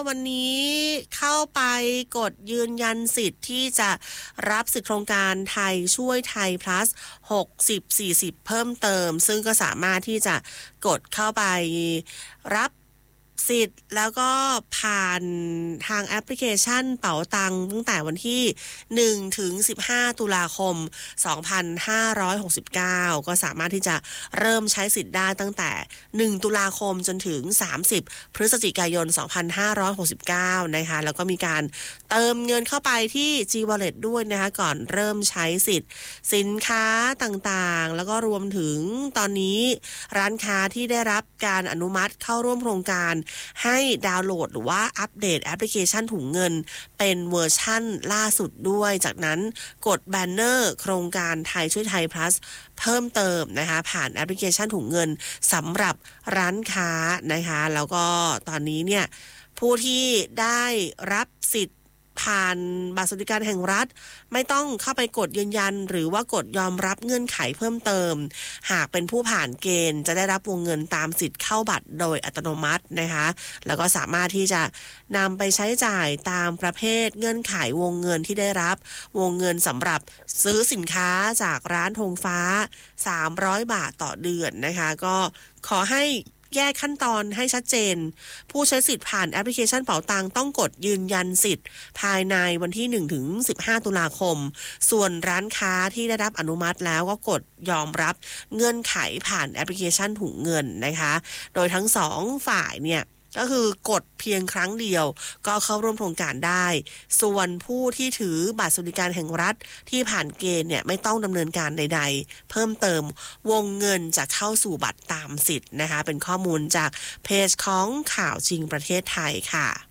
วันนี้เข้าไปกดยืนยันสิทธิ์ที่จะรับสิทธิโครงการไทยช่วยไทย plus 60-40 เพิ่มเติมซึ่งก็สามารถที่จะกดเข้าไปรับสิทธิ์แล้วก็ผ่านทางแอปพลิเคชันเป๋าตังตั้งแต่วันที่1ถึง15ตุลาคม2569ก็สามารถที่จะเริ่มใช้สิทธิ์ได้ตั้งแต่1ตุลาคมจนถึง30พฤศจิกายน2569นะคะแล้วก็มีการเติมเงินเข้าไปที่ G-Wallet ด้วยนะคะก่อนเริ่มใช้สิทธิ์สินค้าต่างๆแล้วก็รวมถึงตอนนี้ร้านค้าที่ได้รับการอนุมัติเข้าร่วมโครงการให้ดาวน์โหลดหรือว่าอัปเดตแอปพลิเคชันถุงเงินเป็นเวอร์ชั่นล่าสุดด้วยจากนั้นกดแบนเนอร์โครงการไทยช่วยไทย plus เพิ่มเติมนะคะผ่านแอปพลิเคชันถุงเงินสำหรับร้านค้านะคะแล้วก็ตอนนี้เนี่ยผู้ที่ได้รับสิทธิ์ผ่านบัตรสวัสดิการแห่งรัฐไม่ต้องเข้าไปกดยืนยันหรือว่ากดยอมรับเงื่อนไขเพิ่มเติมหากเป็นผู้ผ่านเกณฑ์จะได้รับวงเงินตามสิทธิ์เข้าบัตรโดยอัตโนมัตินะคะแล้วก็สามารถที่จะนำไปใช้จ่ายตามประเภทเงื่อนไขวงเงินที่ได้รับวงเงินสำหรับซื้อสินค้าจากร้านธงฟ้า300 บาทต่อเดือนนะคะก็ขอให้แยกขั้นตอนให้ชัดเจนผู้ใช้สิทธิ์ผ่านแอปพลิเคชันเป๋าตังต้องกดยืนยันสิทธิ์ภายในวันที่1ถึง15ตุลาคมส่วนร้านค้าที่ได้รับอนุมัติแล้วก็กดยอมรับเงื่อนไขผ่านแอปพลิเคชันถุงเงินนะคะโดยทั้ง2ฝ่ายเนี่ยก็คือกดเพียงครั้งเดียวก็เข้าร่วมโครงการได้ส่วนผู้ที่ถือบัตรสวัสดิการแห่งรัฐที่ผ่านเกณฑ์เนี่ยไม่ต้องดำเนินการใดๆเพิ่มเติมวงเงินจะเข้าสู่บัตรตามสิทธิ์นะคะเป็นข้อมูลจากเพจของข่าวจริงประเทศไทยค่ะ